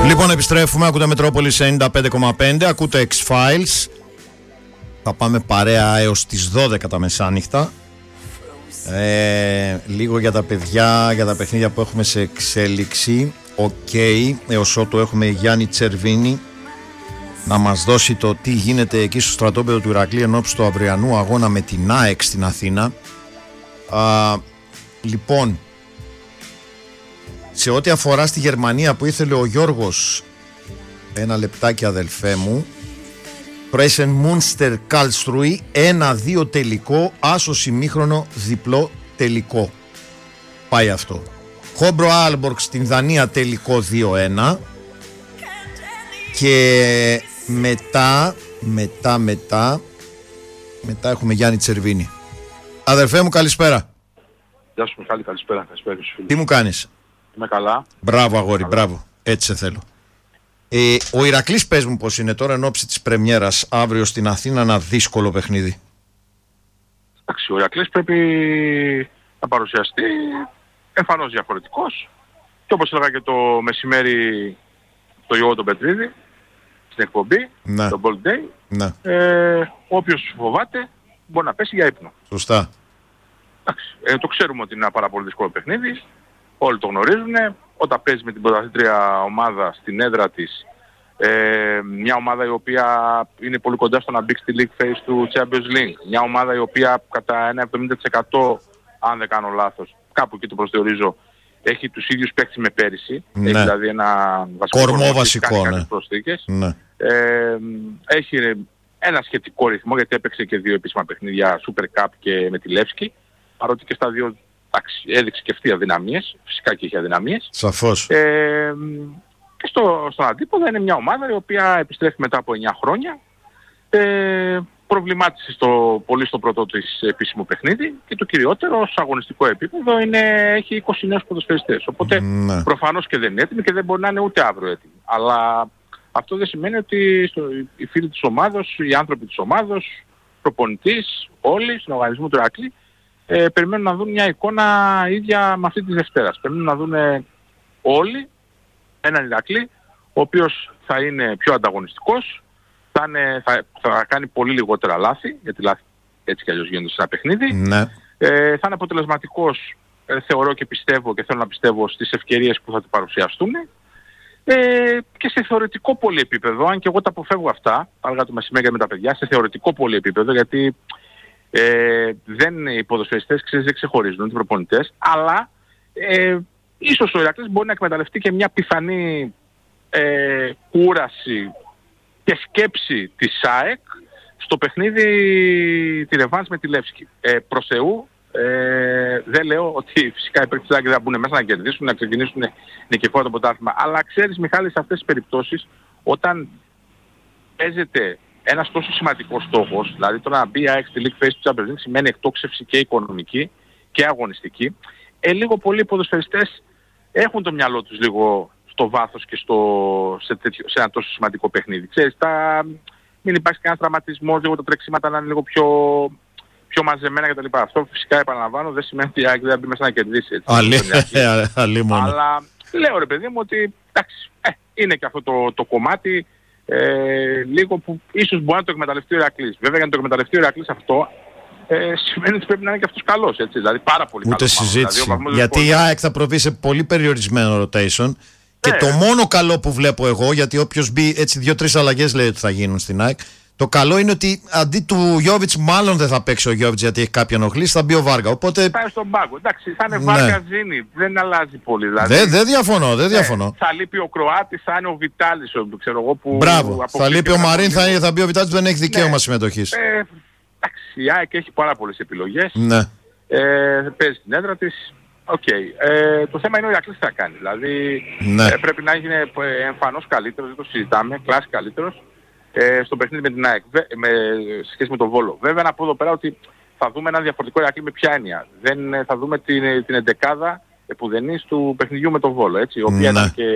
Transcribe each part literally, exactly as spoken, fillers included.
Λοιπόν, επιστρέφουμε. Ακούτε Μετρόπολης ενενήντα πέντε κόμμα πέντε. Ακούτε X-Files. Θα πάμε παρέα έως τις δώδεκα τα μεσάνυχτα. Ε, λίγο για τα παιδιά, για τα παιχνίδια που έχουμε σε εξέλιξη. Οκ, okay. Έως ότου έχουμε Γιάννη Τσερβίνη να μας δώσει το τι γίνεται εκεί στο στρατόπεδο του Ηρακλή ενόψει του αυριανού αγώνα με την ΑΕΚ στην Αθήνα. Α, λοιπόν, σε ό,τι αφορά στη Γερμανία που ήθελε ο Γιώργος, ένα λεπτάκι αδελφέ μου, Πρέσεν Μούνστερ Καλστρούι ένα δύο τελικό, άσος ημίχρονο διπλό τελικό. Πάει αυτό. Χόμπρο Άλμπορκ στην Δανία τελικό δύο ένα. Και μετά, μετά, μετά, μετά έχουμε Γιάννη Τσερβίνη. Αδερφέ μου, καλησπέρα. Γεια σου Μιχάλη, καλησπέρα. καλησπέρα Τι μου κάνεις? Είμαι καλά. Μπράβο αγόρι, καλά. Μπράβο. Έτσι σε θέλω. Ε, ο Ηρακλής, πες μου πως είναι τώρα εν ώψη της πρεμιέρας αύριο στην Αθήνα ένα δύσκολο παιχνίδι. Εντάξει, ο Ηρακλής πρέπει να παρουσιαστεί εμφανώς διαφορετικός και όπως έλεγα και το μεσημέρι το Ιωάννη τον Πετρίδη στην εκπομπή, ναι. το Bold Day, ναι. ε, όποιος φοβάται μπορεί να πέσει για ύπνο. Σωστά. Εντάξει, ε, το ξέρουμε ότι είναι ένα πάρα πολύ δύσκολο παιχνίδι, όλοι το γνωρίζουν. Όταν παίζει με την πρωταθλήτρια ομάδα στην έδρα της, ε, μια ομάδα η οποία είναι πολύ κοντά στο να μπει στη league phase του Champions League, μια ομάδα η οποία κατά ένα εβδομήντα τοις εκατό, αν δεν κάνω λάθος, κάπου εκεί το προσδιορίζω, έχει τους ίδιους παίκτες με πέρυσι, ναι. έχει δηλαδή ένα βασικό κορμό βασικό, ναι. προσθήκες, ναι. Ε, έχει ένα σχετικό ρυθμό γιατί έπαιξε και δύο επίσημα παιχνίδια Super Cup και με τη Λεύσκη, παρότι και στα δύο εντάξει, έδειξε και αυτή αδυναμίες, φυσικά και είχε αδυναμίες. Σαφώς. Ε, και στο, στον αντίποδα είναι μια ομάδα η οποία επιστρέφει μετά από εννιά χρόνια, ε, προβλημάτισε στο, πολύ στο πρώτο της επίσημο παιχνίδι και το κυριότερο σε αγωνιστικό επίπεδο είναι, έχει είκοσι νέους ποδοσφαιριστές. Οπότε ναι. προφανώς και δεν είναι έτοιμοι και δεν μπορεί να είναι ούτε αύριο έτοιμοι. Αλλά αυτό δεν σημαίνει ότι στο, οι φίλοι της ομάδος, οι άνθρωποι της ομάδος, προπονητής, όλοι στον οργανισμό του Ηρακλή, ε, περιμένουν να δουν μια εικόνα ίδια με αυτή της Δευτέρας. Περιμένουν να δουν όλοι έναν Ηρακλή, ο οποίος θα είναι πιο ανταγωνιστικός, θα, είναι, θα, θα κάνει πολύ λιγότερα λάθη, γιατί λάθη έτσι κι αλλιώς γίνονται σε ένα παιχνίδι. Ναι. Ε, θα είναι αποτελεσματικός, ε, θεωρώ και πιστεύω και θέλω να πιστεύω στις ευκαιρίες που θα του παρουσιαστούν. Ε, και σε θεωρητικό πολυεπίπεδο, αν και εγώ τα αποφεύγω αυτά, αργά το μεσημέρι με τα παιδιά, σε θεωρητικό πολυεπίπεδο, γιατί ε, δεν οι ποδοσφαιριστές ξέρεις, δεν ξεχωρίζουν οι προπονητές, αλλά ε, ίσως ο Ηρακλής μπορεί να εκμεταλλευτεί και μια πιθανή ε, κούραση και σκέψη της ΑΕΚ στο παιχνίδι τη ρεβάνς με τη Λεύσκη. Ε, προς Θεού, ε, δεν λέω ότι φυσικά οι παίκτες της ΑΕΚ δεν μπουν μέσα να κερδίσουν, να ξεκινήσουν νικηφόρα το πρωτάθλημα. Αλλά ξέρεις Μιχάλη, σε αυτές τις περιπτώσεις, όταν παίζεται ένας τόσο σημαντικός στόχος, δηλαδή το να μπει η ΑΕΚ στη League Phase του Champions League σημαίνει εκτόξευση και οικονομική και αγωνιστική, ε, λίγο πολλοί ποδοσφαιριστές έχουν το μυαλό τους λίγο στο βάθος και στο, σε, τέτοιο, σε ένα τόσο σημαντικό παιχνίδι. Ξέρεις, τα, μην υπάρχει κανένας τραυματισμός, λίγο τα τρεξίματα να είναι λίγο πιο, πιο μαζεμένα κτλ. Αυτό φυσικά επαναλαμβάνω δεν σημαίνει ότι η ΑΕΚ δεν θα μπει μέσα να κερδίσει. Αλλή μόνο. Αλλά λέω ρε παιδί μου ότι εντάξει, ε, είναι και αυτό το, το κομμάτι ε, λίγο που ίσως μπορεί να το εκμεταλλευτεί ο Ηρακλής. Βέβαια για να το εκμεταλλευτεί ο Ηρακλής αυτό ε, σημαίνει ότι πρέπει να είναι και αυτός καλός, έτσι, δηλαδή πάρα πολύ ούτε καλός. Ούτε συζήτηση. Δηλαδή, γιατί η ΑΕΚ θα προβεί σε πολύ περιορισμένο rotation. Και ναι. Το μόνο καλό που βλέπω εγώ, γιατί όποιος μπει έτσι δύο-τρεις αλλαγές λέει ότι θα γίνουν στην ΑΕΚ, το καλό είναι ότι αντί του Γιώβιτς, μάλλον δεν θα παίξει ο Γιώβιτς γιατί έχει κάποια ενοχλήση, θα μπει ο Βάργα. Οπότε... Θα είναι στον πάγκο. Εντάξει, θα είναι Βάργα Ζήνη, δεν αλλάζει πολύ. Δηλαδή. Δεν δε διαφωνώ, δεν διαφωνώ. Ε, θα λείπει ο Κροάτης, θα είναι ο Βιτάλης, ξέρω εγώ που. Μπράβο. Θα λείπει ο Μαρίν, θα, θα μπει ο Βιτάλης που δεν έχει δικαίωμα ναι. συμμετοχής. Ε, εντάξει, η ΑΕΚ έχει πάρα πολλές επιλογές. Ναι. Ε, παίζει την έδρα της. Οκ. Okay. Ε, το θέμα είναι ο Ηρακλής τι θα κάνει. Δηλαδή ναι. ε, πρέπει να γίνει εμφανώς καλύτερος, δεν το συζητάμε, κλάση καλύτερος ε, στο παιχνίδι με την ΑΕΚ, με, σε σχέση με τον Βόλο. Βέβαια να πω εδώ πέρα ότι θα δούμε ένα διαφορετικό Ηρακλή με ποια έννοια. Δεν, θα δούμε την, την εντεκάδα επουδενής του παιχνιδιού με τον Βόλο, έτσι, η οποία ναι. ήταν και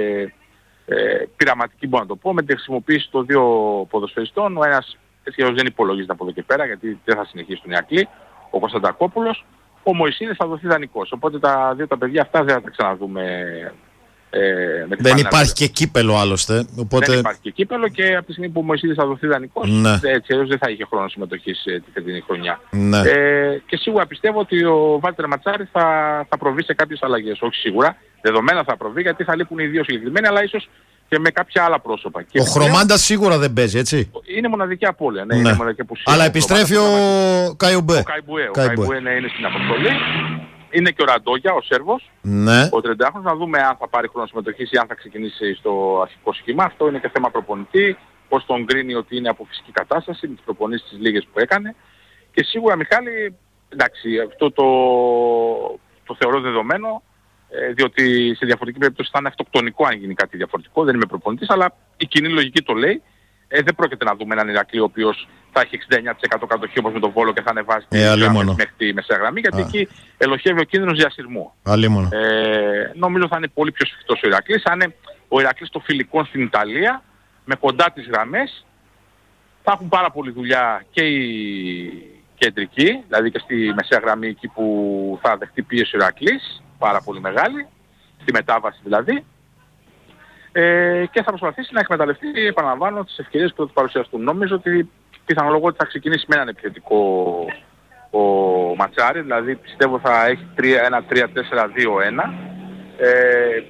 ε, πειραματική μπορώ να το πω, με τη χρησιμοποίηση των δύο ποδοσφαιριστών. Ο ένας έτσι δεν υπολογίζεται από εδώ και πέρα γιατί δεν θα συνεχίσει τον Ηρακλή, ο Κωνσταντακόπουλος. Ο Μωυσίδης θα δοθεί δανεικός. Οπότε τα δύο τα παιδιά αυτά δεν θα τα ξαναδούμε Ε, με δεν υπάρχει και κύπελο άλλωστε. Οπότε... Δεν υπάρχει και κύπελο και από τη στιγμή που ο Μωυσίδης θα δοθεί δανεικός, ναι. έτσι αλλιώς δεν θα είχε χρόνο συμμετοχής τη φετινή χρονιά. Ναι. Ε, και σίγουρα πιστεύω ότι ο Βάλτερ Ματσάρη θα, θα προβεί σε κάποιες αλλαγές. Όχι σίγουρα, δεδομένα θα προβεί γιατί θα λείπουν οι δύο συγκεκριμένοι, αλλά ίσως και με κάποια άλλα πρόσωπα. Και ο Χρωμάντας σίγουρα δεν παίζει, έτσι. Είναι μοναδική απώλεια. Ναι, ναι. είναι μοναδική απουσία. Αλλά επιστρέφει ο Καϊουμπέ. Ο Καϊμπουέ, ο Καϊμπουέ ναι, είναι στην αποστολή. Είναι και ο Ραντόγια, ο Σέρβος, ναι. ο τριαντάχρονος, να δούμε αν θα πάρει χρόνο συμμετοχής ή αν θα ξεκινήσει στο αρχικό σχήμα. Αυτό είναι και θέμα προπονητή, πώς τον κρίνει ότι είναι από φυσική κατάσταση, με τις προπονήσεις τις λίγες που έκανε. Και σίγουρα, Μιχάλη, εντάξει, αυτό το, το θεωρώ δεδομένο, ε, διότι σε διαφορετική περίπτωση θα είναι αυτοκτονικό αν γίνει κάτι διαφορετικό, δεν είμαι προπονητής, αλλά η κοινή λογική το λέει. Ε, δεν πρόκειται να δούμε έναν Ηρακλή ο οποίος θα έχει εξήντα εννέα τοις εκατό κατοχή όπως με τον Βόλο και θα ανεβάσει ε, μέχρι τη μεσαία γραμμή, γιατί Α. εκεί ελοχεύει ο κίνδυνος διασυρμού. Ε, νομίζω θα είναι πολύ πιο σφιχτός ο Ηρακλής. Θα είναι ο Ηρακλής των φιλικών στην Ιταλία, με κοντά τις γραμμές. Θα έχουν πάρα πολλή δουλειά και οι κεντρικοί, δηλαδή και στη μεσαία γραμμή εκεί που θα δεχτεί πίεση ο Ηρακλής, πάρα πολύ μεγάλη, στη μετάβαση δηλαδή. Ε, και θα προσπαθήσει να εκμεταλλευτεί, επαναλαμβάνω, τις ευκαιρίες που θα του παρουσιαστούν. Νομίζω ότι πιθανολογώ ότι θα ξεκινήσει με έναν επιθετικό ο Ματσάρη, δηλαδή πιστεύω θα έχει ένα τρία τέσσερα δύο ένα. Ε,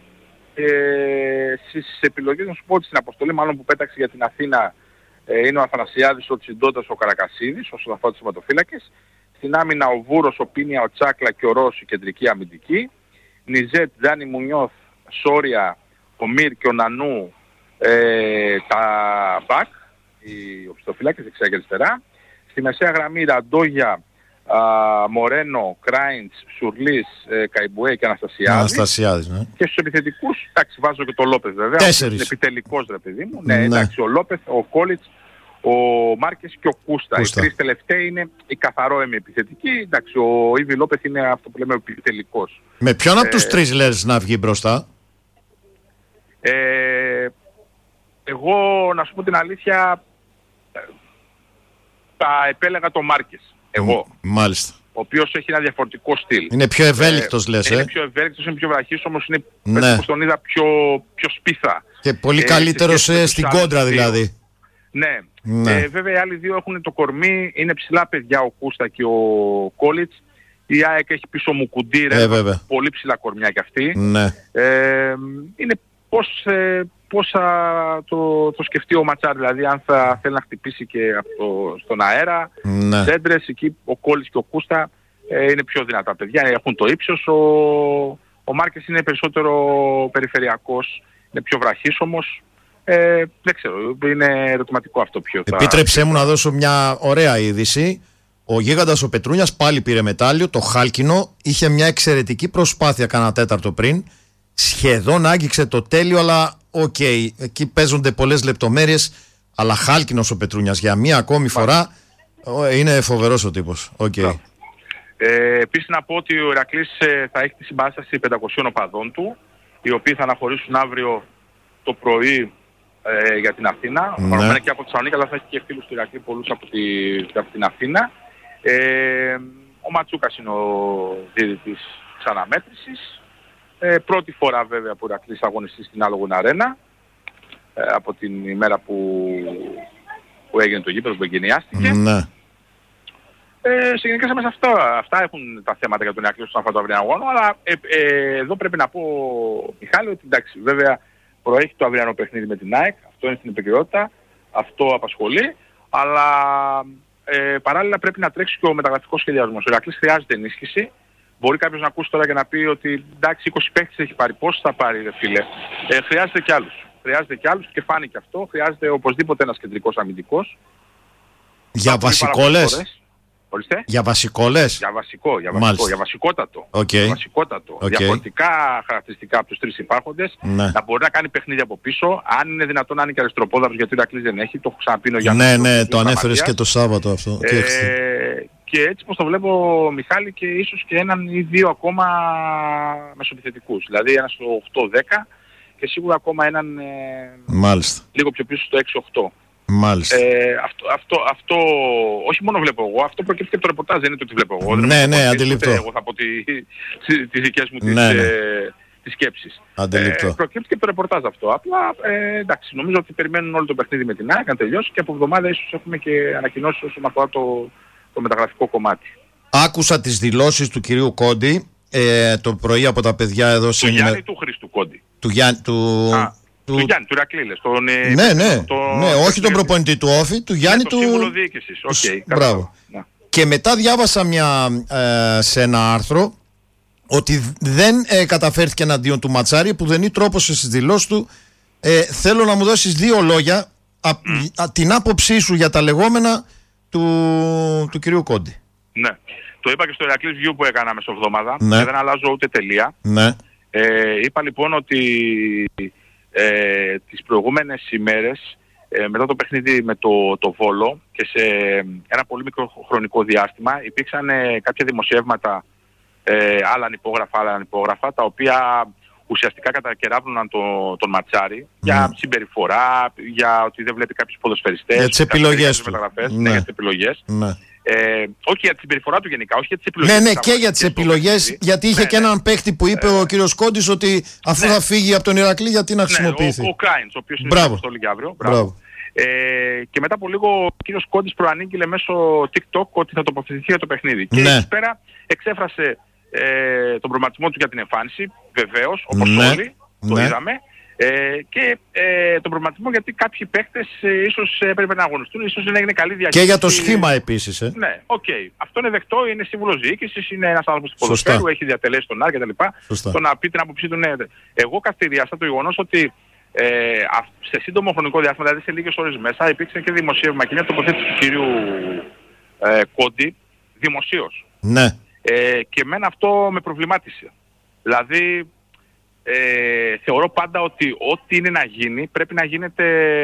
ε, στις επιλογές να σου πω ότι στην αποστολή μάλλον που πέταξε για την Αθήνα ε, είναι ο Αθανασιάδης, ο Τσιντώτας, ο Καρακασίδης, όσον αφορά τους σωματοφύλακες. Στην άμυνα ο Βούρος, ο Πίνια, ο Τσάκλα και ο Ρώση, κεντρική αμυντική. Νιζέτ, Τζάνι Μουνιώθ, Σόρια, ο Μυρ και ο Νανού, ε, τα μπακ, οι οπισθοφυλάκες δεξιά και αριστερά. Στη μεσαία γραμμή Ραντόγια, α, Μορένο, Κράιντς, Σουρλής, ε, Καϊμπουέ και Αναστασιάδης. Αναστασιάδης, ναι. Και στους επιθετικούς, εντάξει, βάζω και το Λόπεθ βέβαια. Τέσσερις. Είναι επιτελικός ρε παιδί μου. Ναι, ναι, εντάξει, ο Λόπεθ, ο Κόλιτς, ο Μάρκες και ο Κούστα. Κούστα. Οι τρεις τελευταίοι είναι η καθαρόεμοι επιθετικοί. Εντάξει, ο Ήβι Λόπεθ είναι αυτό που λέμε ο επιτελικός. Με ποιον ε, από τους τρεις λες να βγει μπροστά? Ε, εγώ να σου πω την αλήθεια θα επέλεγα τον Μάρκες, εγώ. Μάλιστα. Ο οποίος έχει ένα διαφορετικό στυλ. Είναι πιο ευέλικτος ε, λες, είναι ε. πιο ευέλικτος, είναι πιο βραχής, όμως είναι ναι. όπως τον είδα πιο, πιο σπίθα. Και πολύ ε, καλύτερος ε, στην κόντρα δηλαδή. Ναι. ναι. Ε, βέβαια οι άλλοι δύο έχουν το κορμί, είναι ψηλά παιδιά ο Κούστα και ο Κόλιτς. Η ΑΕΚ έχει πίσω Μουκουντή, ε, πολύ ψηλά κορμιά κι αυτή. Ναι. Ε, είναι πώς, ε, πώς θα το, το σκεφτεί ο Ματσάρ, δηλαδή αν θα θέλει να χτυπήσει και από το, στον αέρα. Ναι. Σέντρες, εκεί ο Κόλης και ο Κούστα ε, είναι πιο δυνατά παιδιά, έχουν το ύψος. Ο, ο Μάρκες είναι περισσότερο περιφερειακός, είναι πιο βραχής όμως. Ε, δεν ξέρω, είναι ερωτηματικό αυτό πιο. Επίτρεψέ μου να δώσω μια ωραία είδηση. Ο γίγαντας ο Πετρούνιας πάλι πήρε μετάλλιο, το χάλκινο, είχε μια εξαιρετική προσπάθεια κάνα τέταρτο πριν. Σχεδόν άγγιξε το τέλειο, αλλά οκ, okay, εκεί παίζονται πολλές λεπτομέρειες, αλλά χάλκινος ο Πετρούνιας για μία ακόμη φορά, είναι φοβερός ο τύπος. Okay. Ε, επίσης να πω ότι ο Ηρακλής ε, θα έχει τη συμπάσταση πεντακοσίων οπαδών του, οι οποίοι θα αναχωρήσουν αύριο το πρωί ε, για την Αθήνα. Ναι. Παραμένει και από τη Θεσσαλονίκη, αλλά θα έχει και φίλους του Ηρακλή πολλούς από, τη, από την Αθήνα. Ε, ο Ματσούκας είναι ο διαιτητής της αναμέτρησης. Ε, πρώτη φορά βέβαια που ο Ηρακλής αγωνιστεί στην Άλογον Αρένα, ε, από την ημέρα που, που έγινε το γήπεδο που εγκαινιάστηκε. Ναι. Ε, Συγκεκριμένα μέσα αυτά, αυτά έχουν τα θέματα για τον Ηρακλή στον αυτό το αυριανό αγώνα, αλλά ε, ε, εδώ πρέπει να πω, Μιχάλη, ότι εντάξει, βέβαια προέχει το αυριανό παιχνίδι με την ΑΕΚ, αυτό είναι στην επικαιρότητα, αυτό απασχολεί, αλλά ε, παράλληλα πρέπει να τρέξει και ο μεταγραφικός σχεδιασμός. Ο Ηρακλής χρειάζεται ενίσχυση. Μπορεί κάποιος να ακούσει τώρα και να πει ότι εντάξει είκοσι παίκτες έχει πάρει, πόσους θα πάρει ρε φίλε. Ε, χρειάζεται κι άλλους. Χρειάζεται κι άλλους και φάνηκε αυτό. Χρειάζεται οπωσδήποτε ένας κεντρικός αμυντικός. Για βασικό λες. Ορίστε. Για βασικό λες. Για βασικό, για βασικό, για βασικότατο. Okay. Για βασικότατο. Okay. Διαφορετικά χαρακτηριστικά από τους τρεις υπάρχοντες. Ναι. Να μπορεί να κάνει παιχνίδια από πίσω. Αν είναι δυνατόν να είναι και αριστεροπόδαρος, γιατί ο Ηρακλής δεν έχει. Το έχω ξαναπεί ο Γιάννης. Ναι, ναι, το ανέφερες και το Σάββατο αυτό. Ε, και έτσι πως το βλέπω, Μιχάλη, και ίσως και έναν ή δύο ακόμα μεσοεπιθετικούς. Δηλαδή ένας στο οκτώ δέκα και σίγουρα ακόμα έναν ε, λίγο πιο πίσω στο έξι οκτώ. Μάλιστα. Ε, αυτό, αυτό, αυτό, όχι μόνο βλέπω εγώ, αυτό προκύπτει από το ρεπορτάζ, δεν είναι το ότι βλέπω εγώ. Ναι, ναι, αντιληπτό. Εγώ θα πω τις τη δικές μου τις, ναι, ναι. ε, τις σκέψεις. Αντιληπτό. Ε, προκύπτει και από το ρεπορτάζ αυτό. Απλά ε, εντάξει, νομίζω ότι περιμένουν όλο το παιχνίδι με την ΑΕΚ να τελειώσει και από εβδομάδα ίσως έχουμε και ανακοινώσεις όσον αφορά το, το μεταγραφικό κομμάτι. Άκουσα τις δηλώσεις του κυρίου Κόντι ε, το πρωί από τα παιδιά εδώ. Του Γιάννη του Χρήστου Κόντι. Του Γιάννη του... Α, του... του Γιάννη, του Ηρακλή, τον... Ναι, ναι, το... ναι, όχι τον προπονητή του Όφη, του Γιάννη ναι, του... Το σύμβουλο διοίκησης, οκ. Okay, μπράβο. Ναι. Και μετά διάβασα μια, ε, σε ένα άρθρο ότι δεν ε, καταφέρθηκε εναντίον του Ματσάρη, που δεν είναι τρόπος στις δηλώσεις του. Ε, θέλω να μου δώσεις δύο λόγια, α, mm. α, την άποψή σου για τα λεγόμενα του, του κυρίου Κόντι. Ναι. Το είπα και στο Ηρακλής View που έκανα μεσοβδόμαδα, ναι. και δεν αλλάζω ούτε τελεία. Ναι. Ε, είπα λοιπόν ότι ε, τις προηγούμενες ημέρες, ε, μετά το παιχνίδι με το, το Βόλο και σε ένα πολύ μικρό χρονικό διάστημα, υπήρξαν ε, κάποια δημοσιεύματα, ε, άλλα ανυπόγραφα, άλλα ανυπόγραφα, τα οποία ουσιαστικά κατακεράβνουν το, τον Ματσάρη mm. για συμπεριφορά, για ότι δεν βλέπει κάποιους ποδοσφαιριστές. Για τις επιλογές του. Ναι. Ναι, για τις επιλογές. Ναι. Ε, όχι για τη συμπεριφορά του γενικά, όχι για τις επιλογές. Ναι, ναι, και για τις επιλογές, γιατί είχε ναι, και έναν ναι. παίχτη που είπε ε, ο κύριος Κόντης ότι αφού ναι. θα φύγει από τον Ηρακλή, γιατί να χρησιμοποιηθεί. Ναι, ο, ο Κράινς, ο οποίος είναι στο αποστολή για αύριο. Μπράβο. Ε, και μετά από λίγο ο κύριος Κόντης προανήγγειλε μέσω TikTok ότι θα τοποθετηθεί για το παιχνίδι. Ναι. Και εκεί πέρα εξέφρασε ε, τον προβληματισμό του για την εμφάνιση, βεβαίως, όπως ναι. όλοι, το ναι. είδαμε. Ε, και ε, τον προβληματισμό γιατί κάποιοι παίκτες ε, ίσως έπρεπε να αγωνιστούν, ίσως δεν έγινε καλή διαχείριση. Και για το σχήμα επίσης. Ε. Ναι, οκ. Okay. Αυτό είναι δεκτό, είναι σύμβουλος διοίκησης, είναι ένας άνθρωπος του ποδοσφαίρου, έχει διατελέσει τον Άρη κτλ. Το να πει την άποψή του, ναι. Εγώ καθηρίασα το γεγονός ότι ε, σε σύντομο χρονικό διάστημα, δηλαδή σε λίγες ώρες μέσα, υπήρξε και δημοσίευμα και μια τοποθέτηση του κυρίου ε, Κόντι δημοσίως. Ναι. Ε, και εμένα αυτό με προβλημάτισε. Δηλαδή, Ε, θεωρώ πάντα ότι ό,τι είναι να γίνει πρέπει να γίνεται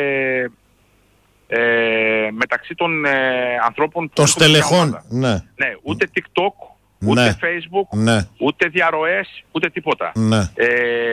ε, μεταξύ των ε, ανθρώπων των στελεχών. Ναι. Ναι, ούτε TikTok, ούτε ναι. Facebook, ναι. ούτε διαρροές, ούτε τίποτα. Ναι. Ε,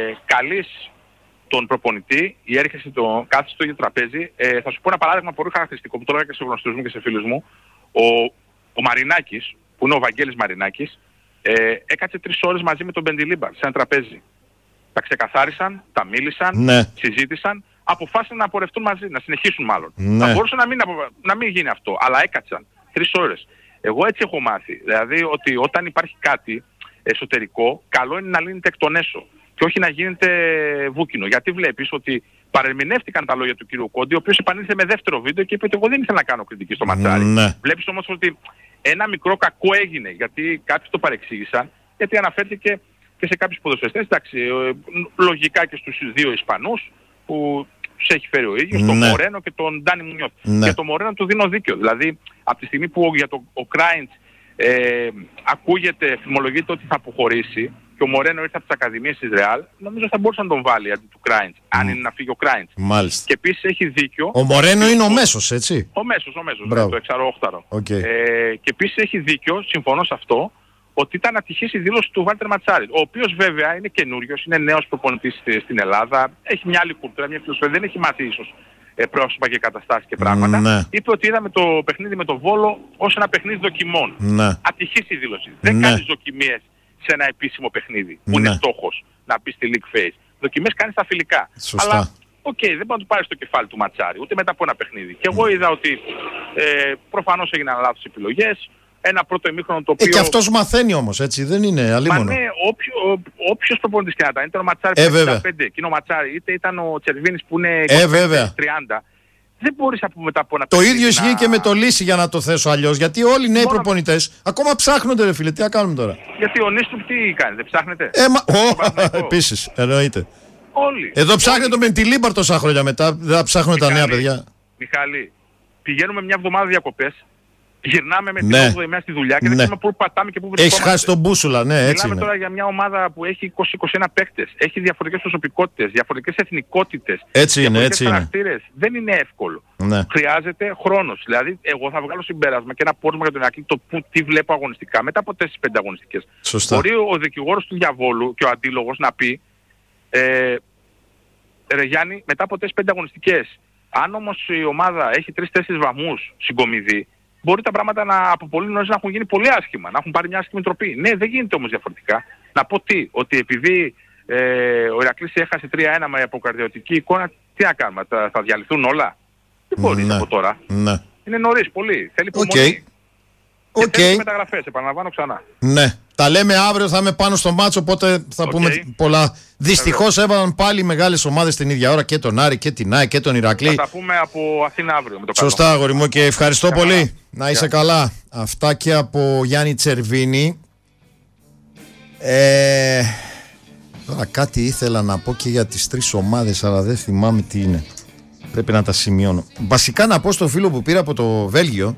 καλείς τον προπονητή, η έρχεσαι το κάθεσαι στο ίδιο τραπέζι. Ε, θα σου πω ένα παράδειγμα πολύ χαρακτηριστικό που το έλεγα και σε γνωστούς μου και σε φίλους μου. Ο, ο Μαρινάκης, που είναι ο Βαγγέλης Μαρινάκης, ε, έκατσε τρεις ώρες μαζί με τον Μπεντιλίμπα σε ένα τραπέζι. Τα ξεκαθάρισαν, τα μίλησαν, ναι. συζήτησαν, αποφάσισαν να πορευτούν μαζί, να συνεχίσουν μάλλον. Ναι. Θα μπορούσε να μην, να μην γίνει αυτό, αλλά έκατσαν τρεις ώρες. Εγώ έτσι έχω μάθει, δηλαδή ότι όταν υπάρχει κάτι εσωτερικό, καλό είναι να λύνεται εκ των έσω και όχι να γίνεται βούκινο. Γιατί βλέπεις ότι παρεμηνεύτηκαν τα λόγια του κ. Κόντι, ο οποίος επανήλθε με δεύτερο βίντεο και είπε ότι εγώ δεν ήθελα να κάνω κριτική στο Ματσάρι. Ναι. Βλέπεις όμως ότι ένα μικρό κακό έγινε, γιατί κάποιοι το παρεξήγησαν, γιατί αναφέρθηκε και σε κάποιους ποδοσφαιριστές, εντάξει, λογικά και στους δύο Ισπανούς που τους έχει φέρει ο ίδιος, ναι. τον Μορένο και τον Ντάνι Μουνιώθ. Ναι. Για τον Μορένο του δίνω δίκιο. Δηλαδή, από τη στιγμή που για το, ο Κράιντς ε, ακούγεται, φημολογείται ότι θα αποχωρήσει και ο Μορένο ήρθε από τις Ακαδημίες της Ρεάλ, νομίζω θα μπορούσε να τον βάλει αντί του Κράιντς, mm. αν είναι να φύγει ο Κράιντς. Μάλιστα. Και επίσης έχει δίκιο. Ο Μορένο είναι ο μέσος, έτσι. Ο μέσος, ο μέσος, ναι, το εξαρρόχταρο. Okay. Ε, και επίσης έχει δίκιο, συμφωνώ σε αυτό, ότι ήταν ατυχής η δήλωση του Βάλτερ Ματσάρη, ο οποίος βέβαια είναι καινούριος, είναι νέος προπονητής στην Ελλάδα, έχει μια άλλη κουλτούρα, μια φιλοσοφία, δεν έχει μάθει ίσως ε, πρόσωπα και καταστάσεις και πράγματα. Ναι. Είπε ότι είδαμε το παιχνίδι με το Βόλο ως ένα παιχνίδι δοκιμών. Ναι. Ατυχής η δήλωση. Δεν ναι. κάνεις δοκιμίες σε ένα επίσημο παιχνίδι που ναι. είναι στόχος να μπει στη league phase. Δοκιμές κάνεις στα φιλικά. Σωστά. Αλλά οκ, okay, δεν μπορεί να του πάρει στο κεφάλι του Ματσάρη, ούτε μετά από ένα παιχνίδι. Και εγώ είδα ότι ε, προφανώς έγιναν λάθος επιλογές. Ένα πρώτο ημίχρονο το οποίο... Ε, και αυτός μαθαίνει όμως, έτσι, δεν είναι αλίμονο. Μα ναι, όποιο, όποιος προπονητής και να ήταν, είτε ο Ματσάρη ε, που είναι εξήντα πέντε, εκείνο ο Ματσάρη, είτε ήταν ο Τσερβίνης που είναι ε, τριάντα, δεν μπορείς από μετά από ένα το ίδιο ισχύει να... και με το Λύση, για να το θέσω αλλιώς, γιατί όλοι οι νέοι Μόνο... προπονητές ακόμα ψάχνονται, ρε φίλε, τι να κάνουμε τώρα. Γιατί ο Νίστρουπ τι κάνει, δεν ψάχνετε. Ε, μα... oh, επίσης, εννοείται. Όλοι. Εδώ ψάχνετε τον Μεντιλίμπαρ τόσα χρόνια μετά, δεν θα ψάχνουν τα νέα παιδιά. Μιχάλη, πηγαίνουμε μια εβδομάδα διακοπές. Γυρνάμε με την ναι. όγδοη μέρα στη δουλειά και δεν ξέρουμε ναι. πού πατάμε και πού βρισκόμαστε. Έχει χάσει τον μπούσουλα, ναι, έτσι. Μιλάμε είναι. τώρα για μια ομάδα που έχει είκοσι με είκοσι ένα παίκτες, έχει διαφορετικές προσωπικότητες, διαφορετικές εθνικότητες, έτσι είναι, διαφορετικές έτσι χαρακτήρες. Είναι. Δεν είναι εύκολο. Ναι. Χρειάζεται χρόνος. Δηλαδή, εγώ θα βγάλω συμπέρασμα και ένα πόρισμα για τον Ηρακλή το που, τι βλέπω αγωνιστικά μετά από τέσσερις πέντε αγωνιστικές. Σωστά. Μπορεί ο δικηγόρος του διαβόλου και ο αντίλογος να πει, ε, ρε Γιάννη, μετά από τέσσερις πέντε αγωνιστικές, αν όμως η ομάδα έχει τρεις τέσσερις βαθμούς συγκομιδή, μπορεί τα πράγματα να, από πολύ νωρίς να έχουν γίνει πολύ άσχημα, να έχουν πάρει μια άσχημη τροπή. Ναι, δεν γίνεται όμως διαφορετικά. Να πω τι, ότι επειδή Ε, ο Ηρακλής έχασε τρία ένα με αποκαρδιωτική εικόνα. Τι να κάνουμε, θα, θα διαλυθούν όλα? Δεν μπορεί ναι. από τώρα. Ναι. Είναι νωρίς πολύ. Θέλει υπομονή. Οκ. Okay. Okay. Μεταγραφές, επαναλαμβάνω ξανά. Ναι. Τα λέμε αύριο, θα είμαι πάνω στο μάτσο, οπότε θα okay. πούμε πολλά. Δυστυχώς έβαλαν πάλι μεγάλες ομάδες την ίδια ώρα, και τον Άρη και την ΑΕΚ και τον Ηρακλή. Θα τα πούμε από Αθήνα αύριο με το καλό. Σωστά, αγόρι μου, και ευχαριστώ Καλά. πολύ. Να είσαι Yeah. καλά. Αυτά και από Γιάννη Τσερβίνη. Ε, τώρα κάτι ήθελα να πω και για τις τρεις ομάδες, αλλά δεν θυμάμαι τι είναι. Πρέπει να τα σημειώνω. Βασικά να πω στο φίλο που πήρα από το Βέλγιο,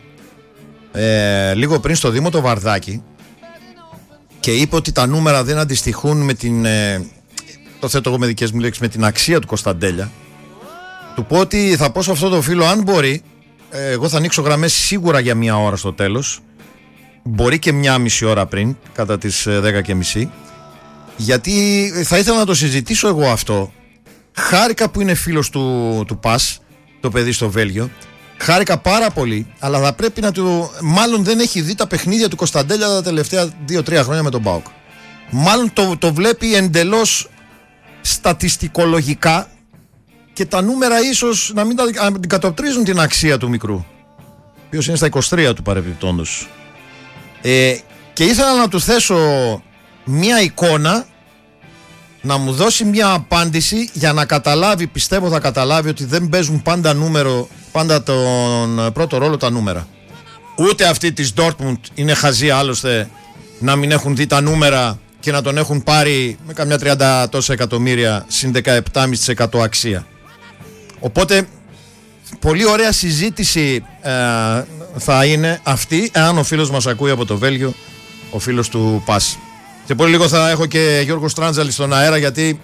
ε, λίγο πριν στο Δήμο το Βαρδάκι, και είπε ότι τα νούμερα δεν αντιστοιχούν με την, ε, το θέτω εγώ με δικές μου λέξεις, με την αξία του Κωνσταντέλια. Του πω ότι θα πω σε αυτό το φίλο, αν μπορεί, ε, εγώ θα ανοίξω γραμμές σίγουρα για μία ώρα στο τέλος, μπορεί και μία μισή ώρα πριν, κατά τις δέκα και μισή, γιατί θα ήθελα να το συζητήσω εγώ αυτό. Χάρηκα που είναι φίλος του, του ΠΑΣ, το παιδί στο Βέλγιο. Χάρηκα πάρα πολύ, αλλά θα πρέπει να του... Μάλλον δεν έχει δει τα παιχνίδια του Κωνσταντέλια τα τελευταία δύο τρία χρόνια με τον ΠΑΟΚ. Μάλλον το, το βλέπει εντελώς στατιστικολογικά και τα νούμερα ίσως να μην τα αντικατοπτρίζουν την αξία του μικρού, ο οποίος είναι στα είκοσι τρία του παρεπιπτόντος. Ε, και ήθελα να του θέσω μια εικόνα, να μου δώσει μια απάντηση για να καταλάβει, πιστεύω θα καταλάβει, ότι δεν παίζουν πάντα νούμερο, πάντα τον πρώτο ρόλο τα νούμερα. Ούτε αυτοί της Dortmund είναι χαζοί άλλωστε να μην έχουν δει τα νούμερα και να τον έχουν πάρει με καμιά τριάντα τόσα εκατομμύρια συν δεκαεπτά κόμμα πέντε τοις εκατό αξία. Οπότε πολύ ωραία συζήτηση ε, θα είναι αυτή, εάν ο φίλος μας ακούει από το Βέλγιο, ο φίλος του ΠΑΣ. Σε πολύ λίγο θα έχω και Γιώργο Στράντζαλη στον αέρα, γιατί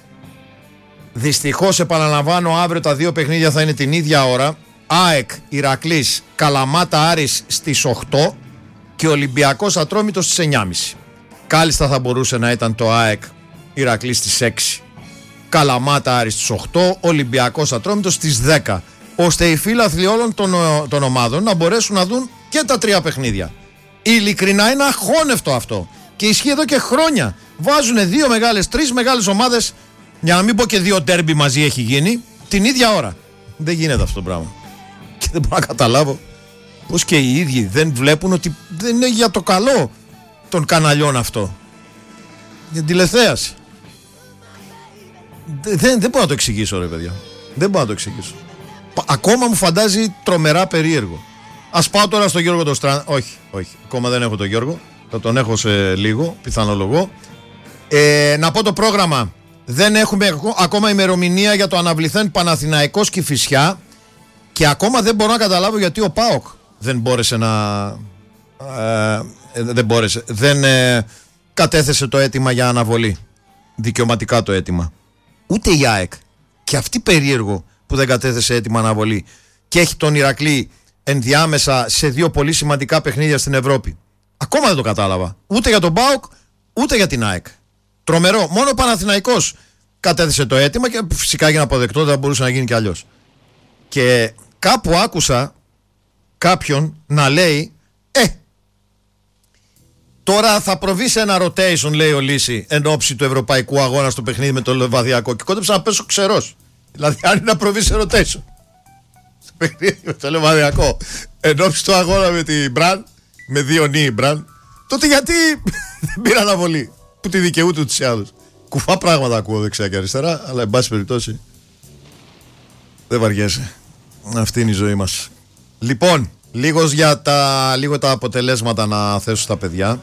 δυστυχώς, επαναλαμβάνω, αύριο τα δύο παιχνίδια θα είναι την ίδια ώρα. ΑΕΚ Ηρακλής, Καλαμάτα Άρης στις οκτώ και Ολυμπιακός Ατρόμητος στις εννιά και μισή. Κάλλιστα θα μπορούσε να ήταν το ΑΕΚ Ηρακλής στις έξι, Καλαμάτα Άρης στις οκτώ, Ολυμπιακός Ατρόμητος στις δέκα, ώστε οι φίλαθλοι όλων των, των ομάδων να μπορέσουν να δουν και τα τρία παιχνίδια. Ειλικρινά είναι αχώνευτο αυτό. Και ισχύει εδώ και χρόνια. Βάζουν δύο μεγάλες, τρεις μεγάλες ομάδες, για να μην πω και δύο ντέρμπι μαζί έχει γίνει, την ίδια ώρα. Δεν γίνεται αυτό το πράγμα. Και δεν μπορώ να καταλάβω πως και οι ίδιοι δεν βλέπουν ότι δεν είναι για το καλό των καναλιών αυτό. Για την τηλεθέαση. Δεν, δεν, δεν μπορώ να το εξηγήσω, ρε παιδιά. Δεν μπορώ να το εξηγήσω. Ακόμα μου φαντάζει τρομερά περίεργο. Ας πάω τώρα στο Γιώργο το Στραν... Όχι, όχι. Ακόμα δεν έχω τον Γιώργο. Θα τον έχω σε λίγο, πιθανολογώ. Ε, να πω το πρόγραμμα. Δεν έχουμε ακόμα ημερομηνία για το αναβληθέν Παναθηναϊκός Κηφισιά, και ακόμα δεν μπορώ να καταλάβω γιατί ο ΠΑΟΚ δεν μπόρεσε να... Ε, δεν μπόρεσε. Δεν ε, κατέθεσε το αίτημα για αναβολή. Δικαιωματικά το αίτημα. Ούτε η ΑΕΚ. Και αυτή περίεργο που δεν κατέθεσε αίτημα αναβολή και έχει τον Ηρακλή ενδιάμεσα σε δύο πολύ σημαντικά παιχνίδια στην Ευρώπη. Ακόμα δεν το κατάλαβα. Ούτε για τον ΠΑΟΚ, ούτε για την ΑΕΚ. Τρομερό. Μόνο ο Παναθηναϊκός κατέθεσε το αίτημα και φυσικά για να αποδεκτώ δεν μπορούσε να γίνει κι αλλιώς. Και κάπου άκουσα κάποιον να λέει, ε, τώρα θα προβεί σε ένα rotation, λέει ο Λύση, εν ώψη του ευρωπαϊκού αγώνα στο παιχνίδι με το Λεβαδιακό. Και κόντεψα να πέσω ξερός. Δηλαδή, αν είναι να προβεί σε rotation στο παιχνίδι με το Λεβαδιακό, εν ώψη του αγώνα με την Μπραν, με δύο νύοι Μπραν, τότε γιατί δεν πήρα αναβολή, που τη δικαιούται ούτως ή άλλως. Κουφά πράγματα ακούω δεξιά και αριστερά, αλλά εν πάση περιπτώσει δεν βαριέσαι. Αυτή είναι η ζωή μας. Λοιπόν, λίγος για τα, λίγο τα αποτελέσματα να θέσω στα παιδιά.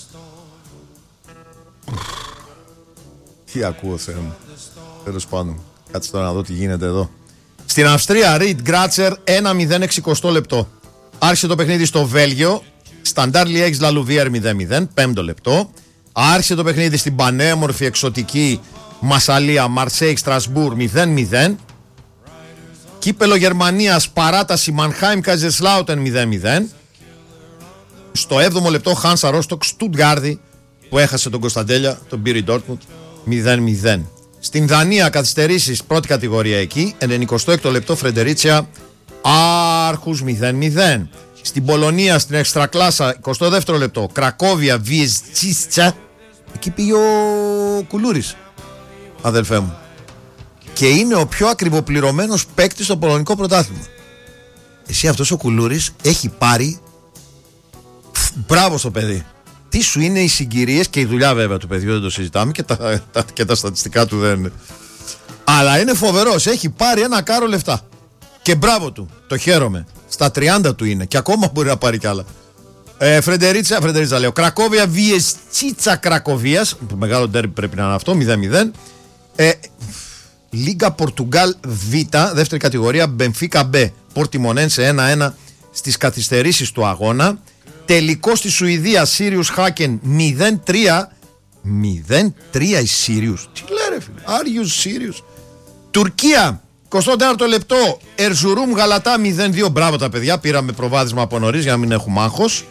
Τι ακούω, Θεέ μου. Τέλος πάντων, κάτσε τώρα να δω τι γίνεται εδώ. Στην Αυστρία, Ριντ Γκράτσερ ένα μηδέν εξηκοστό λεπτό. Άρχισε το παιχνίδι στο Βέλγιο. Σταντάρ Λιέγης Λαλουβίερ μηδέν μηδέν, πέμπτο λεπτό. Άρχισε το παιχνίδι στην πανέμορφη εξωτική Μασαλία Μαρσέικ Στρασμπούρ μηδέν μηδέν. Κύπελο Γερμανίας, παράταση Μανχάιμ Καζεσλάουτεν μηδέν μηδέν. Στο έβδομο λεπτό Χάνσα Ρόστοκ Στουτγκάρδη, που έχασε τον Κωνσταντέλια, τον πήρε η Ντόρτμουντ μηδέν μηδέν. Στην Δανία καθυστερήσεις, πρώτη κατηγορία εκεί, ενενηκοστό έκτο λεπτό Φρεντερίτσια Άρχους μηδέν μηδέν. Στην Πολωνία, στην Εξτρακλάσα, εικοστό δεύτερο λεπτό, Κρακόβια Βιεζτσίστα, εκεί πήγε ο Κουλούρης. αδελφέ μου. Και είναι ο πιο ακριβοπληρωμένος παίκτης στο πολωνικό πρωτάθλημα. Εσύ αυτός ο Κουλούρης έχει πάρει. Μπράβο στο παιδί. Τι σου είναι οι συγκυρίες και η δουλειά βέβαια του παιδιού, δεν το συζητάμε και τα, τα, και τα στατιστικά του δεν. Αλλά είναι φοβερός. Έχει πάρει ένα κάρο λεφτά. Και μπράβο του. Το χαίρομαι. Στα τριάντα του είναι και ακόμα μπορεί να πάρει κι άλλα. Ε, Φρεντερίτσα, Φρεντερίτσα λέω. Κρακόβια Βιεστσίτσα Κρακοβίας. Μεγάλο ντέρμπι πρέπει να είναι αυτό. μηδέν μηδέν. Ε, Λίγκα Πορτουγκάλ Β, δεύτερη κατηγορία. Μπενφίκα Μπ. Πορτιμονένσε ένα ένα στις καθυστερήσεις του αγώνα. Τελικό στη Σουηδία, Σύριους Χάκεν μηδέν τρία. μηδέν τρία οι Σύριους. Τι λέει ρε φίλε, Άριους Σύριους. Τουρκία, εικοστό τέταρτο λεπτό, Ερζουρούμ Γαλατά μηδέν δύο. Μπράβο τα παιδιά, πήραμε προβάδισμα από νωρίς για να μην έχουμε άγχος.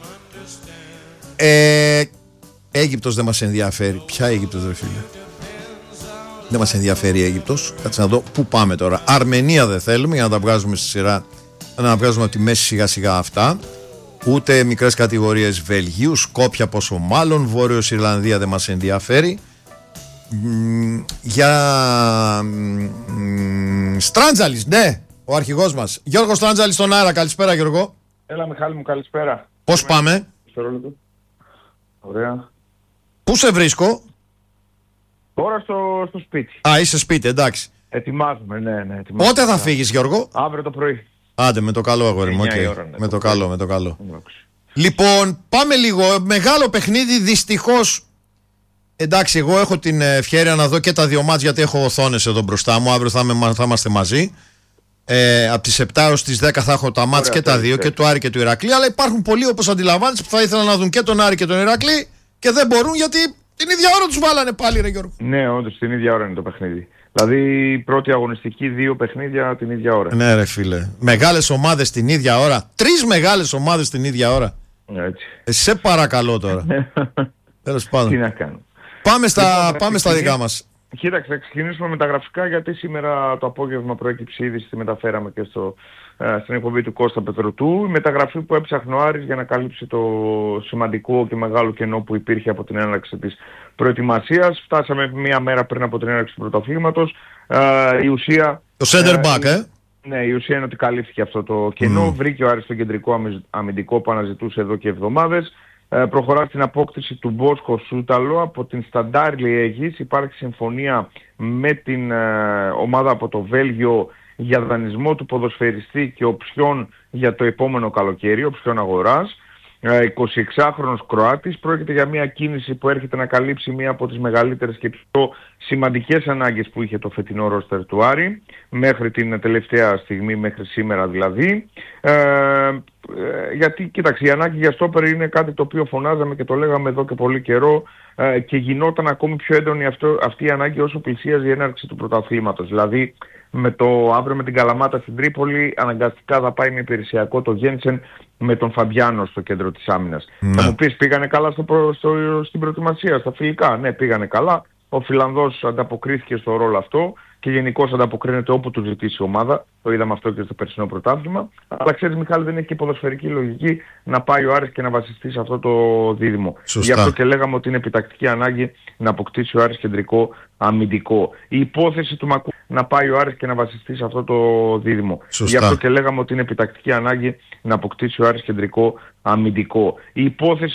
ε, Αίγυπτος δεν μας ενδιαφέρει. Ποια Αίγυπτος ρε φίλε? Δεν μας ενδιαφέρει η Αίγυπτος. Κάτσε να δω πού πάμε τώρα. Αρμενία δεν θέλουμε για να τα βγάζουμε στη σειρά, να τα βγάζουμε από τη μέση σιγά σιγά αυτά. Ούτε μικρές κατηγορίες Βελγίου, Σκόπια πόσο μάλλον, Βόρειος Ιρλανδία δεν μας ενδιαφέρει. Μ, για μ, Στράντζαλης, ναι, ο αρχηγός μας. Γιώργο Στράντζαλης στον αέρα, καλησπέρα Γιώργο. Έλα Μιχάλη μου, καλησπέρα. Πώς Είμαι... πάμε? Ωραία. Πού σε βρίσκω? Τώρα στο, στο σπίτι. Α, είσαι σπίτι, εντάξει. Ετοιμάζουμε, ναι, ναι. Ετοιμάζουμε. Πότε θα φύγεις Γιώργο? Αύριο το πρωί. Άντε με το καλό αγόρι μου, okay. ώρα, ναι, με το, το καλό, με το καλό. Λοιπόν, πάμε λίγο. Μεγάλο παιχνίδι, δυστυχώς. Εντάξει, εγώ έχω την ευκαιρία να δω και τα δύο μάτς γιατί έχω οθόνες εδώ μπροστά μου. Αύριο θα, με, θα είμαστε μαζί. Ε, από τις επτά έως τις δέκα θα έχω τα μάτς και τα δύο, και του Άρη και του Ηρακλή. Αλλά υπάρχουν πολλοί, όπως αντιλαμβάνεσαι, που θα ήθελαν να δουν και τον Άρη και τον Ηρακλή και δεν μπορούν γιατί την ίδια ώρα τους βάλανε πάλι, ρε Γιώργο. Ναι, όντως την ίδια ώρα είναι το παιχνίδι. Δηλαδή η πρώτη αγωνιστική, δύο παιχνίδια την ίδια ώρα. Ναι, ρε φίλε. Μεγάλες ομάδες την ίδια ώρα. Τρεις μεγάλες ομάδες την ίδια ώρα. Έτσι. Ε, σε παρακαλώ τώρα. Τέλος πάντων. Τι να κάνω. Πάμε στα, λοιπόν, πάμε στα δικά μας. Κοίταξε, θα ξεκινήσουμε με τα γραφικά γιατί σήμερα το απόγευμα προέκυψε είδηση, τη μεταφέραμε και στο, ε, στην εκπομπή του Κώστα Πετρωτού. Η μεταγραφή που έψαχνε ο Άρης για να καλύψει το σημαντικό και μεγάλο κενό που υπήρχε από την έναρξη της προετοιμασίας. Φτάσαμε μία μέρα πριν από την έναρξη του πρωταθλήματος. Ε, η ουσία... Το center back, ε, ε? Ναι, η ουσία είναι ότι καλύφθηκε αυτό το κενό. Mm. Βρήκε ο Άρης τον κεντρικό αμυντικό που αναζητούσε εδώ και εβδομάδες. Ε, προχωρά στην απόκτηση του Μπόσκο Σούταλο από την Σταντάρ Λιέγης. Υπάρχει συμφωνία με την ε, ομάδα από το Βέλγιο για δανεισμό του ποδοσφαιριστή και οψιόν για το επόμενο καλοκαίρι, οψιόν αγοράς. Ε, εικοσιεξάχρονος Κροάτης. Πρόκειται για μια κίνηση που έρχεται να καλύψει μία από τις μεγαλύτερες και πιο σημαντικές ανάγκες που είχε το φετινό ρόστερ του Άρη μέχρι την τελευταία στιγμή, μέχρι σήμερα δηλαδή. Ε, ε, γιατί κοίταξε, η ανάγκη για στόπερ είναι κάτι το οποίο φωνάζαμε και το λέγαμε εδώ και πολύ καιρό ε, και γινόταν ακόμη πιο έντονη αυτό, αυτή η ανάγκη όσο πλησίαζε η έναρξη του πρωταθλήματος. Δηλαδή με το αύριο με την Καλαμάτα στην Τρίπολη αναγκαστικά θα πάει με υπηρεσιακό το Γένσεν με τον Φαμπιάνο στο κέντρο της άμυνας. Ναι. Θα μου πεις, πήγανε καλά στο προ, στο, στην προετοιμασία, στα φιλικά? Ναι, πήγανε καλά. Ο Φιλανδός ανταποκρίθηκε στο ρόλο αυτό και γενικώς ανταποκρίνεται όπου του ζητήσει η ομάδα. Το είδαμε αυτό και στο περσινό πρωτάθλημα. Αλλά ξέρεις Μιχάλη, δεν έχει και ποδοσφαιρική λογική να πάει ο Άρης και να βασιστεί σε αυτό το δίδυμο. Σωστά. Γι' αυτό και λέγαμε ότι είναι επιτακτική ανάγκη να αποκτήσει ο Άρης κεντρικό αμυντικό. Η υπόθεση του Μακού να πάει ο Άρης και να βασιστεί σε αυτό το δίδυμο. Σωστά. Γι' αυτό και λέγαμε ότι είναι επιτακτική ανάγκη να αποκτήσει ο Άρης κεντρικό αμυντικό. Η υπόθεση